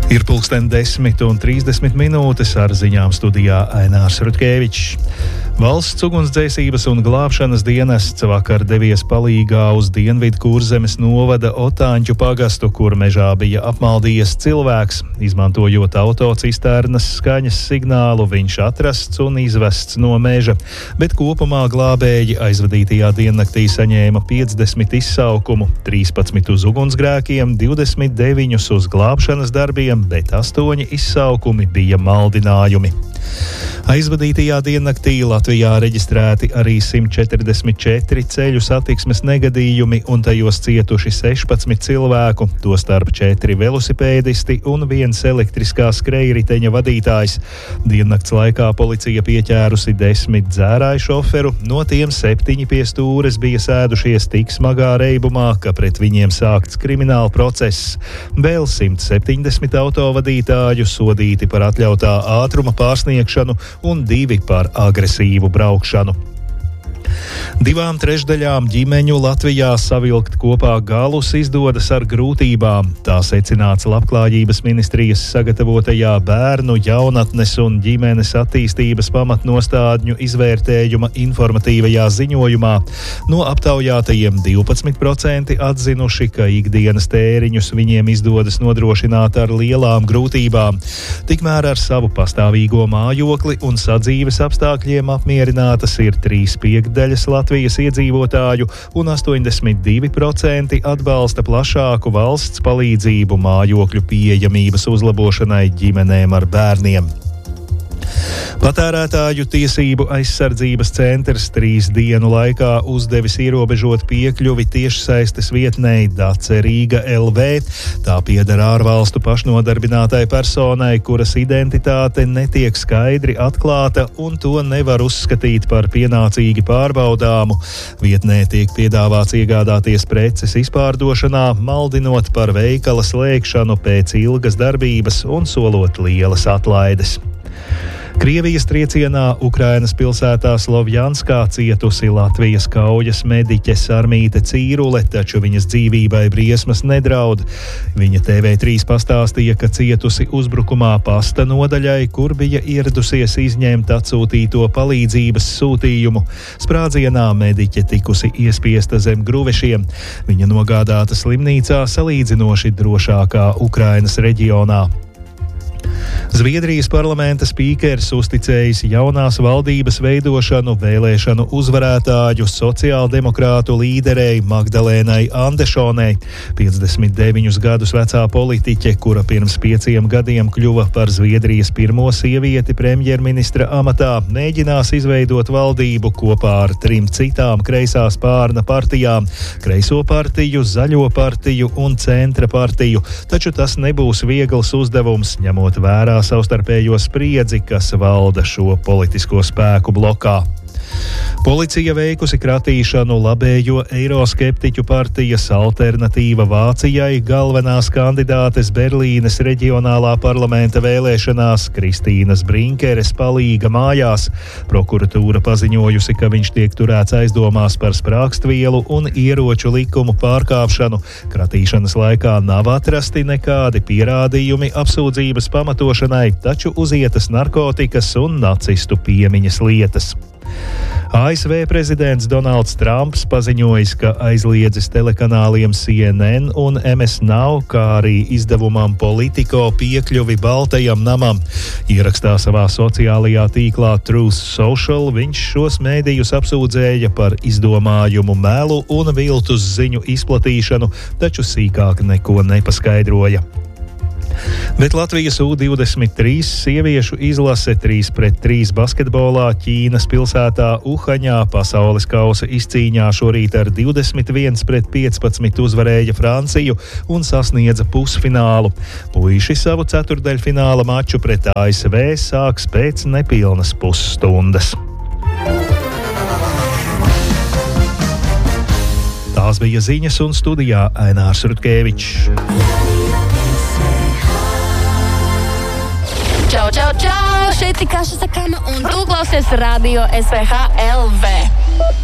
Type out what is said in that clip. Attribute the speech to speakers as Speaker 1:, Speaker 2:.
Speaker 1: Ir 10:30 ar ziņām studijā Ainārs Rutkevičs. Valsts ugunsdzēsības un glābšanas dienests vakar devies palīgā uz Dienvidu Kurzemes novada Otāņu pagastu, kur mežā bija apmaldījies cilvēks. Izmantojot autocisternas skaņas signālu, viņš atrasts un izvests no meža, bet kopumā glābēji aizvadītajā diennaktī saņēma 50 izsaukumu, 13 uz ugunsgrēkiem, 29 uz glābšanas darbiem, bet 8 izsaukumi bija maldinājumi. Aizvadītajā diennaktī Latvijā reģistrēti arī 144 ceļu satiksmes negadījumi un tajos cietuši 16 cilvēku, tostarp 4 velosipēdisti un 1 elektriskā skrejriteņa vadītājs. Diennakts laikā policija pieķērusi 10 dzērāju šoferu, no tiem 7 pie stūres bija sēdušies tik smagā reibumā, ka pret viņiem sākts krimināla process. Vēl 170 autovadītāju sodīti par atļautā ātruma pārsniegšanu un 2 par agresīvu braukšanu. 2/3 ģimeņu Latvijā savilkt kopā galus izdodas ar grūtībām. Tā secināts Labklājības ministrijas sagatavotajā bērnu, jaunatnes un ģimenes attīstības pamatnostādņu izvērtējuma informatīvajā ziņojumā. No aptaujātajiem 12% atzinuši, ka ikdienas tēriņus viņiem izdodas nodrošināt ar lielām grūtībām. Tikmēr ar savu pastāvīgo mājokli un sadzīves apstākļiem apmierinātas ir 3/5 Latvijas iedzīvotāju un 82% atbalsta plašāku valsts palīdzību mājokļu pieejamības uzlabošanai ģimenēm ar bērniem. Patērētāju tiesību aizsardzības centrs 3 dienu laikā uzdevis ierobežot piekļuvi tiešsaistes vietnei Dace Rīga LV. Tā pieder ārvalstu pašnodarbinātai personai, kuras identitāte netiek skaidri atklāta un to nevar uzskatīt par pienācīgi pārbaudāmu. Vietnē tiek piedāvāts iegādāties preces izpārdošanā, maldinot par veikala slēgšanu pēc ilgas darbības un solot lielas atlaides. Krievijas triecienā Ukrainas pilsētā Slovjanskā cietusi Latvijas kaujas mediķe Sarmīte Cīrule, taču viņas dzīvībai briesmas nedraud. Viņa TV3 pastāstīja, ka cietusi uzbrukumā pasta nodaļai, kur bija ieradusies izņemt atsūtīto palīdzības sūtījumu. Sprādzienā mediķe tikusi iespiesta zem gruvešiem. Viņa nogādāta slimnīcā salīdzinoši drošākā Ukrainas reģionā. Zviedrijas parlamenta spīkers uzticējis jaunās valdības veidošanu vēlēšanu uzvarētāju sociāldemokrātu līderei Magdalēnai Andešonai. 59 gadus vecā politiķe, kura pirms 5 gadiem kļuva par Zviedrijas pirmo sievieti premjerministra amatā, mēģinās izveidot valdību kopā ar 3 citām kreisā spārna partijām - Kreiso partiju, Zaļo partiju un Centra partiju, taču tas nebūs viegls uzdevums, ņemot vērā savstarpējo spriedzi, kas valda šo politisko spēku blokā. Policija veikusi kratīšanu labējo eiroskeptiķu partijas Alternatīva Vācijai galvenās kandidātes Berlīnes reģionālā parlamenta vēlēšanās Kristīnas Brinkeres palīga mājās. Prokuratūra paziņojusi, ka viņš tiek turēts aizdomās par sprākstvielu un ieroču likumu pārkāpšanu. Kratīšanas laikā nav atrasti nekādi pierādījumi apsūdzības pamatošanai, taču uzietas narkotikas un nacistu piemiņas lietas. ASV prezidents Donalds Trumps paziņojis, ka aizliedzis telekanāliem CNN un MS Now, kā arī izdevumam Politico piekļuvi Baltajam namam. Ierakstā savā sociālajā tīklā Truth Social viņš šos mēdījus apsūdzēja par izdomājumu melu un viltus ziņu izplatīšanu, taču sīkāk neko nepaskaidroja. Bet Latvijas U23 sieviešu izlase 3-3 basketbolā Ķīnas pilsētā Uhaņā pasaules kausa izcīņā šorīt ar 21-15 uzvarēja Franciju un sasniedza pusfinālu. Puiši savu ceturdaļfināla maču pret ASV sāks pēc nepilnas pusstundas. Tās bija ziņas un studijā Ainārs Rutkevičs.
Speaker 2: Čau, čau, čau! Šeit ir Kaša Sakana un tu klausies Radio SVH LV.